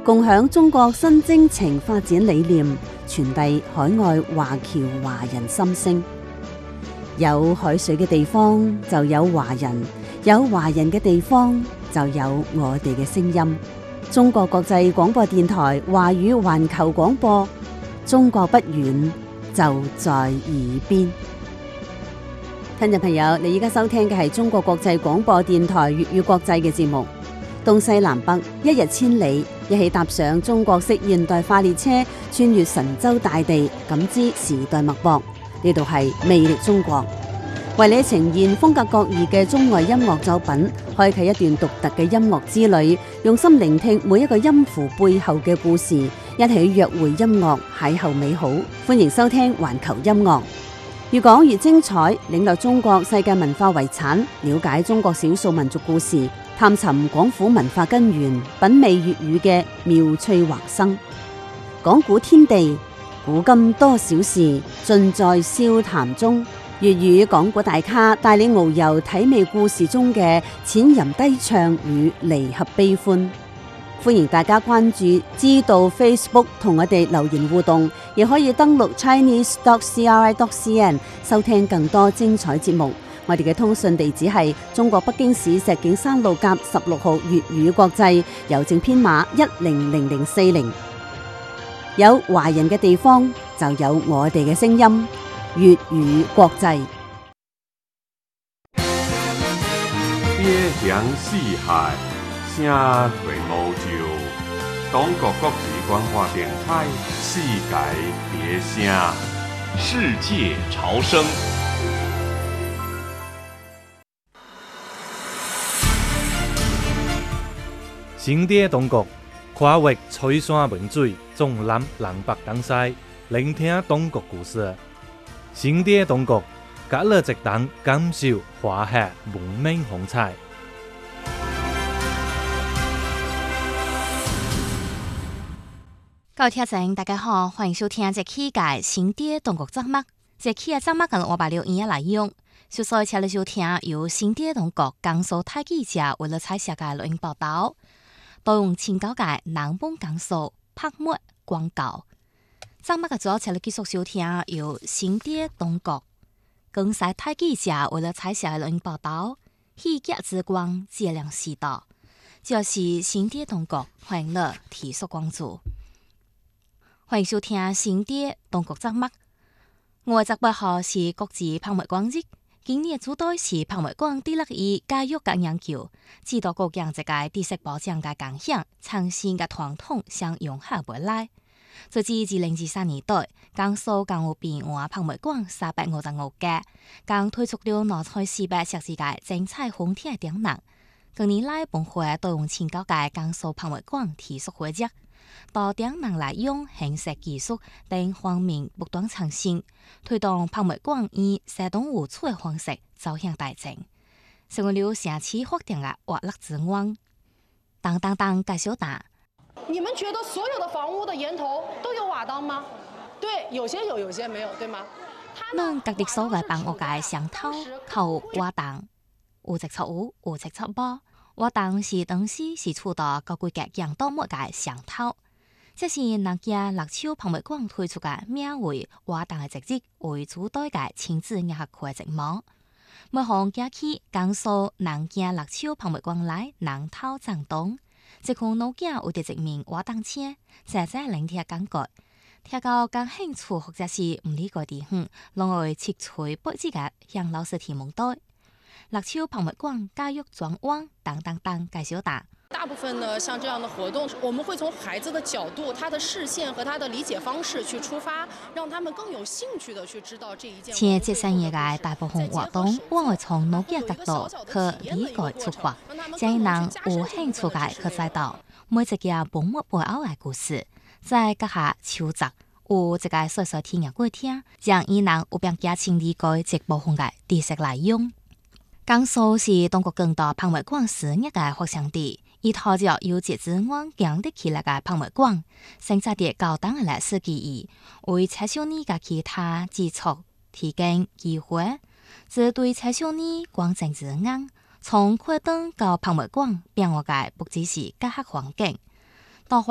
共享中國新征程發展理念，傳遞海外華僑華人心聲。有海水嘅地方就有華人，有華人嘅地方就有我哋嘅聲音。中國國際廣播電台華語環球廣播，中國不遠，就在耳邊。聽眾朋友，你而家收聽嘅係中國國際廣播電台粵語國際嘅節目。東西南北，一日千里，一起搭上中國式現代化列車，穿越神州大地，感知時代脈搏。呢度係魅力中國，為你呈現風格各異嘅中外音樂作品，開啟一段獨特嘅音樂之旅，用心聆聽每一個音符背後嘅故事，一起約會音樂，邂逅美好。歡迎收聽環球音樂，越講越精彩，領略中國世界文化遺產，了解中國少數民族故事，探尋廣府文化根源，品味粵語嘅妙趣橫生。講古天地，古今多少事，盡在笑談中。粵語講古大咖帶你遨遊體味故事中嘅淺吟低唱與離合悲歡。歡迎大家關注知道 Facebook 同我哋留言互動，亦可以登錄 chinese.cri.cn 收聽更多精彩節目。我哋嘅通訊地址係中國北京市石景山路甲16號粵語國際，郵政編碼100040。有華人嘅地方就有我哋嘅聲音，粵語國際。 邊鄉四海，聲退無就。中國國際廣播電台，世界別聲， 世界潮聲。新店中國，跨越翠山文水，縱覽南北東西，聆聽中國故事。新店中國，隔了一檔感受華夏文明風采。 各位聽眾，大家好，歡迎收聽這期嘅新店中國節目。這期嘅節目跟我把留言來用，所以請你收聽由新店中國江蘇台記者為了採寫嘅錄音報道。導用前九屆南本江蘇拍末廣告，節目嘅主要請你繼續收聽由新店中國江西台記者為了採寫嘅錄音報道。喜劇之光接亮時代，就是新店中國歡迎你提速關注。歡迎收聽新店中國節目。我嘅8號是國際拍末廣日。今年主題是拍末廣第6屆教育及研究，指導構建一個知識保障嘅共享、創新嘅傳統相融合未來。截至2023年底，江蘇教育變換拍末廣355屆，共推出了多彩400設置嘅精彩豐田嘅功能。近年來，本會都用前9屆江蘇拍末廣提速會議。多點能來用形式技術等方面不斷創新，推動拍末廣以生動有趣的方式走向大眾，成為了城市發展的活力之源。當介紹答。 你們覺得所有的房屋的檐頭都有瓦當嗎？對，有些有，有些沒有，對嗎？ 咱各地所謂房屋嘅上頭靠瓦當，有隻錯有，有隻錯無。瓦當是當時是處到高規格陽多末嘅上頭。這是那家樂手拍末廣推出嘅名為瓦當嘅職業為主導嘅親子藝術課嘅節目。每項假期，江蘇南家樂手拍末廣來南頭張東，這項老家有啲證明瓦當車，實在聆聽感覺。聽到感興趣或者是唔理解地方，攏會切磋不知嘅向老師提問對。樂手拍末廣教育專網等介紹答。 大部分呢，像這樣的活動，我們會從孩子的角度、他的視線和他的理解方式去出發，讓他們更有興趣的去知道這一件。 前節生業嘅大部分活動，我會從農業角度去理解出發，將人有興趣嘅去知道每一件本末背後嘅故事，在閣下抽摘有一個細細聽嘅過聽，將人有變加深理解這部分嘅知識來用。江蘇是中國更大拍末廣事業嘅發祥地。以套着有節之外建立起來嘅拍末廣，生產啲高檔嘅歷史記憶，為青少年嘅其他基礎提供機會。這對青少年廣正之眼，從開燈到拍末廣變化嘅不只是教學環境，